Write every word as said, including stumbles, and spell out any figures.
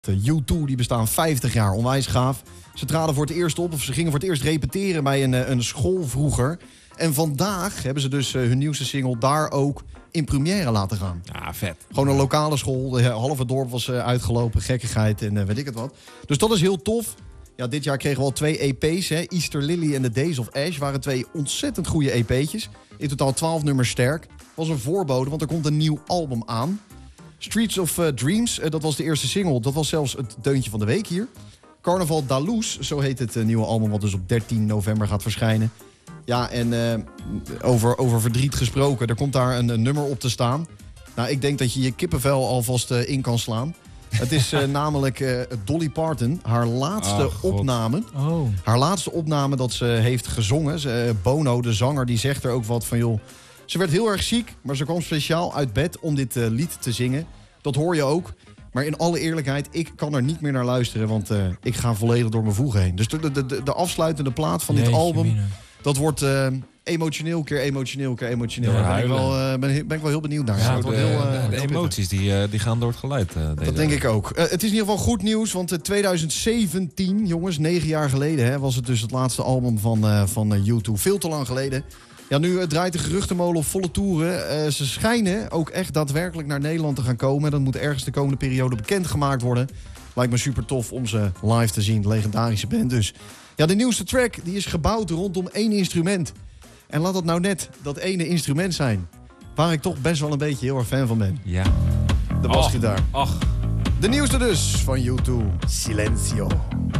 U twee die bestaan vijftig jaar, onwijs gaaf. Ze traden voor het eerst op, of ze gingen voor het eerst repeteren bij een, een school vroeger. En vandaag hebben ze dus uh, hun nieuwste single daar ook in première laten gaan. Ja, vet. Gewoon een lokale school, de halve dorp was uh, uitgelopen, gekkigheid en uh, weet ik het wat. Dus dat is heel tof. Ja, dit jaar kregen we al twee E P's. Hè. Easter Lily en The Days of Ash waren twee ontzettend goede E P'tjes. In totaal twaalf nummers sterk. Was een voorbode, want er komt een nieuw album aan. Streets of uh, Dreams, uh, dat was de eerste single. Dat was zelfs het deuntje van de week hier. Carnaval Dalous, zo heet het uh, nieuwe album... wat dus op dertien november gaat verschijnen. Ja, en uh, over, over verdriet gesproken, er komt daar een, een nummer op te staan. Nou, ik denk dat je je kippenvel alvast uh, in kan slaan. Het is uh, namelijk uh, Dolly Parton, haar laatste oh, opname. Oh. Haar laatste opname dat ze heeft gezongen. Ze, uh, Bono, de zanger, die zegt er ook wat van... joh, ze werd heel erg ziek, maar ze kwam speciaal uit bed om dit uh, lied te zingen. Dat hoor je ook. Maar in alle eerlijkheid, ik kan er niet meer naar luisteren... want uh, ik ga volledig door mijn voegen heen. Dus de, de, de, de afsluitende plaat van dit Jeetje, album... Mina. dat wordt uh, emotioneel keer emotioneel keer emotioneel. Ja, Daar ben ik, wel, huilen. uh, ben, ben ik wel heel benieuwd naar. Ja, het de, wordt heel, uh, de, de heel pittig. emoties die, uh, die gaan door het geluid. Uh, Dat denk ik ook. Uh, het is in ieder geval goed nieuws, want uh, twintig zeventien, jongens, negen jaar geleden... Hè, was het dus het laatste album van, uh, van uh, U twee. Veel te lang geleden. Ja, nu uh, draait de geruchtenmolen op volle toeren. Uh, ze schijnen ook echt daadwerkelijk naar Nederland te gaan komen. Dat moet ergens de komende periode bekendgemaakt worden. Lijkt me super tof om ze live te zien, de legendarische band dus. Ja, de nieuwste track die is gebouwd rondom één instrument. En laat dat nou net dat ene instrument zijn... waar ik toch best wel een beetje heel erg fan van ben. Ja. De basgitaar. Ach. De nieuwste dus van U twee. Silencio.